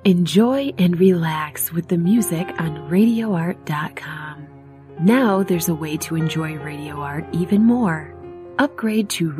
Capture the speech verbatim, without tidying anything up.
Enjoy and relax with the music on radio art dot com. Now there's a way to enjoy Radio Art even more. Upgrade to